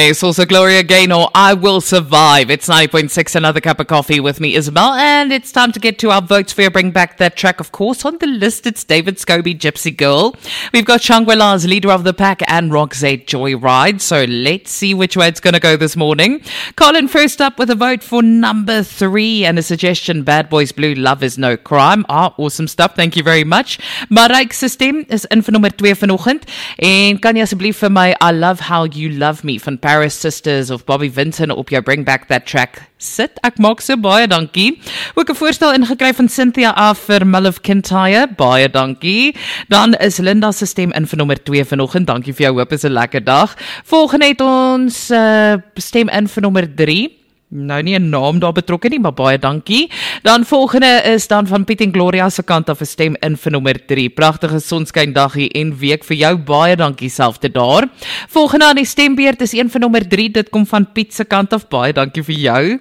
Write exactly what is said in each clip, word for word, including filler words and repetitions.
It's also Gloria Gaynor, I Will Survive. It's ninety point six, another cup of coffee with me, Isabel, and it's time to get to our votes for you. Bring back that track, of course. On the list, it's David Scobie, Gypsy Girl. We've got Shangri-La's Leader of the Pack and Roxette, Joyride. So let's see which way it's going to go this morning. Colin first up with a vote for number three and a suggestion, Bad Boys Blue, Love is No Crime. Ah, awesome stuff. Thank you very much. Mareik System is in vir nummer twee vanoggend. En kan jy asseblief vir my I Love How You Love Me van Paris Sisters of Bobby Vinton op jou Bring Back That Track sit? Ek maak so baie dankie. Ook 'n voorstel ingekry van Cynthia af vir Mull of Kintyre. Baie dankie. Dan is Linda se stem in vir nommer twee vanoggend. Dankie vir jou. Hoop is 'n lekker dag. Volgende het ons uh, stem in vir nommer drie. Nou nie 'n naam daar betrokke nie, maar baie dankie. Dan volgende is dan van Piet en Gloria se kant af 'n stem in vir nommer drie. Pragtige sonskyn dag hier en week vir jou. Baie dankie selfde daar. Volgende aan die stembeurt is een vir nommer drie. Dit kom van Piet se kant af. Baie dankie vir jou.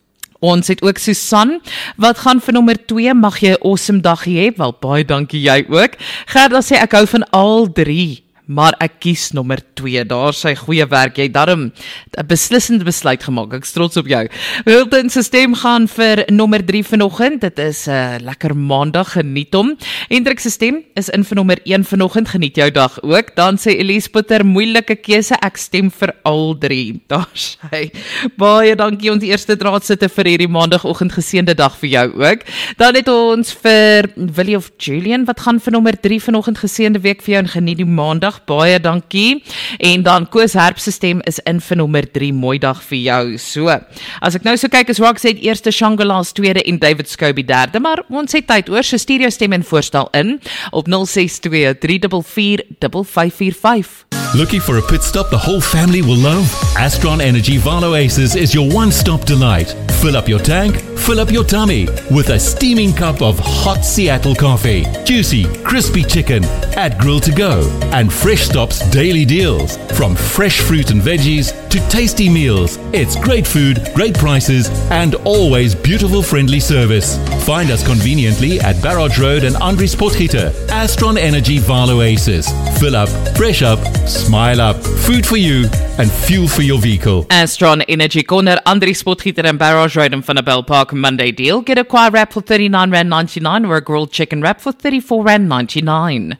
Ons het ook Susan, wat gaan vir nommer twee, mag jy 'n awesome dag hê. Wel, baie dankie jy ook. Gerda sê ek hou van al drie, maar ek kies nommer twee. Daar sy goeie werk. Jy het daarom 'n beslissende besluit gemaak. Ek is trots op jou. Hilton se stem gaan vir nommer drie vanoggend. Dit is 'n uh, lekker maandag, geniet hom. Hendrik se stem is in vir nommer een vanoggend. Geniet jou dag ook. Dan sê Elise Potter, moeilike keuse. Ek stem vir al drie. Daar sy. Baie dankie, ons eerste draadsitter vir hierdie maandagoggend. Geseënde dag vir jou ook. Dan het ons vir Willie of Julian wat gaan vir nommer drie vanoggend. Geseënde week vir jou en geniet die maandag. Baie dankie. En dan Koos Herb se stem is in vir nommer drie. Mooi dag vir jou. So, as ek nou so kyk, is Roxette eerste, Shangri-La's tweede en David Scobie derde, maar ons het tyd oor, so stuur jou stem en voorstel in op nul ses twee drie vier vier vyf vyf vier vyf. Looking for a pit stop the whole family will love? Astron Energy Val Oasis is your one-stop delight. Fill up your tank, fill up your tummy with a steaming cup of hot Seattle coffee, juicy, crispy chicken at Grill to Go, and Fresh Stop's daily deals. From fresh fruit and veggies to tasty meals, it's great food, great prices, and always beautiful, friendly service. Find us conveniently at Barrage Road and Andries Potgieter. Astron Energy Val Oasis. Fill up, fresh up, smile up. Food for you and fuel for your vehicle. Astron Energy Corner, Andries Potgieter and Barrage Road in Funnabell Park Monday deal. Get a choir wrap for thirty-nine rand ninety-nine or a grilled chicken wrap for thirty-four rand ninety-nine.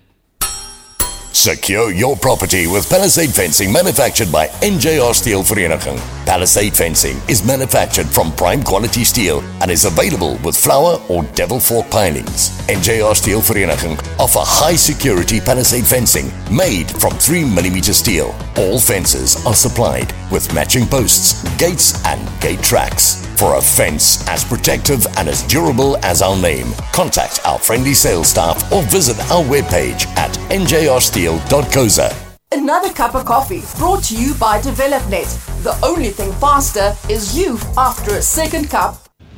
Secure your property with Palisade Fencing, manufactured by N J R Steel Vereniging. Palisade Fencing is manufactured from prime quality steel and is available with flower or devil fork pilings. N J R Steel Vereniging offer high security Palisade fencing made from three millimeter steel. All fences are supplied with matching posts, gates and gate tracks. For a fence as protective and as durable as our name, contact our friendly sales staff or visit our webpage at n j r steel dot co za. Another cup of coffee brought to you by DevelopNet. The only thing faster is you after a second cup.